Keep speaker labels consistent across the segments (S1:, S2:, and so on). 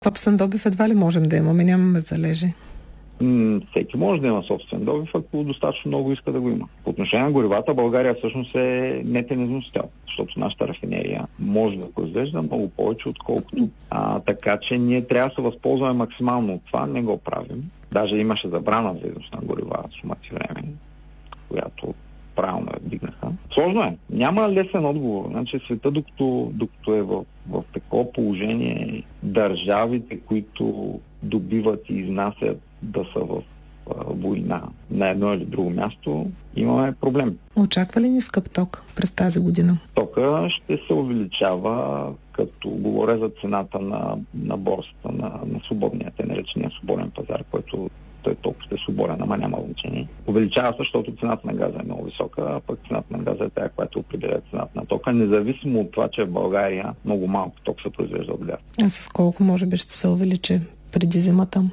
S1: Собствен добив едва ли можем да имаме, нямаме залежи.
S2: Всеки може да има собствен добив, ако достатъчно много иска да го има. По отношение на горивата, България всъщност е нетен износител, защото нашата рафинерия може да произвежда много повече, отколкото. Така че ние трябва да се възползваме максимално от това, не го правим. Даже имаше забрана за износ на горива с време, която правилно я вдигнаха. Сложно е. Няма лесен отговор. Значи света, докато е в такова положение, държавите, които добиват и изнасят да са в война на едно или друго място, имаме проблем.
S1: Очаква ли ни скъп ток през тази година?
S2: Тока ще се увеличава, като говоря за цената на борсата, на свободния, те наречения свободен пазар, който той толкова ще е свободен, ама няма значение. Увеличава се, защото цената на газа е много висока, а пък цената на газа е тая, която определя цената на тока, независимо от това, че в България много малко ток се произвежда от газ.
S1: А с колко може би ще се увеличи преди зимата?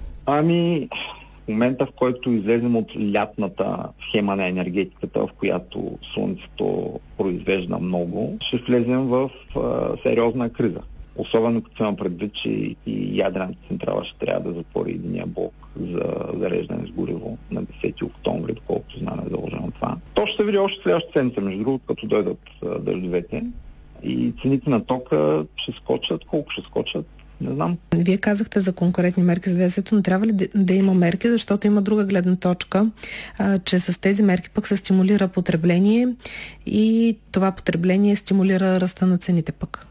S2: В момента, в който излезем от лятната схема на енергетиката, в която слънцето произвежда много, ще влезем в сериозна криза. Особено като има предвид, че и ядрената централа ще трябва да затвори единия блок за зареждане с гориво на 10 октомври, доколкото знаме е заложено това. То ще се види още следващата седмица, между другото, като дойдат дъждовете. И цените на тока ще скочат. Колко ще скочат? Не знам.
S1: Вие казахте за конкурентни мерки за ДДС-то, но трябва ли да има мерки, защото има друга гледна точка, че с тези мерки пък се стимулира потребление и това потребление стимулира ръста на цените пък.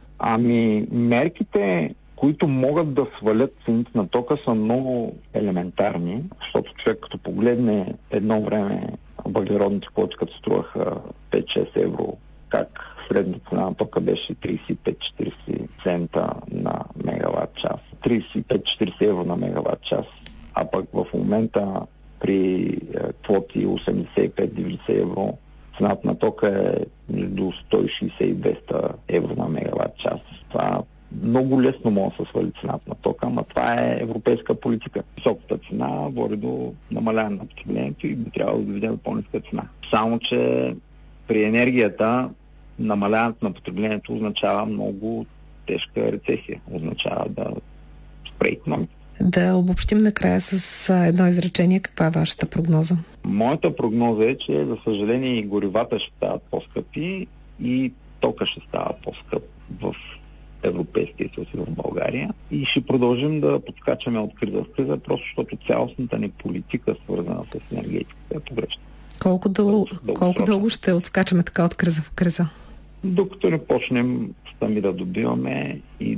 S2: Мерките, които могат да свалят цените на тока, са много елементарни, защото човек като погледне едно време въглеродните квоти, като струваха 5-6 евро, как средна цена на тока беше 35-40 цента на мегаватт час. 35-40 евро на мегаватт час. А пък в момента при квоти 85-90 евро цената на тока е между 160 и 200 евро на мегаватт час. Това много лесно може да се свали цената на тока, но това е европейска политика. Високата цена води до намаляване на потреблението и би трябвало да видим по-ниска цена. Само че при енергията намаляването на потреблението означава много тежка рецесия. Означава да спре икономиката.
S1: Да обобщим накрая с едно изречение. Каква е вашата прогноза?
S2: Моята прогноза е, че за съжаление и горивата ще стават по-скъпи и тока ще става по-скъп в Европейския съюз и в България. И ще продължим да подскачаме от криза в криза, просто защото цялостната ни политика, свързана с енергетиката, е погрешна.
S1: Колко дълго ще отскачаме така от криза в криза?
S2: Докато не почнем сами да добиваме и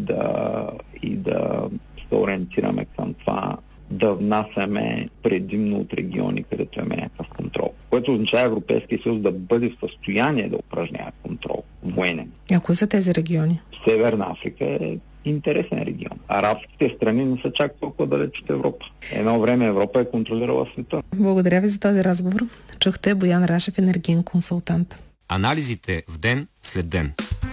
S2: да се ориентираме към това да внасяме предимно от региони, където имаме някакъв контрол. Което означава Европейския съюз да бъде в състояние да упражнява контрол военен.
S1: А кои са тези региони?
S2: Северна Африка е интересен регион. Арабските страни не са чак толкова далеч от Европа. Едно време Европа е контролирала света.
S1: Благодаря ви за този разговор. Чухте Боян Рашев, енергиен консултант.
S3: Анализите в ден след ден.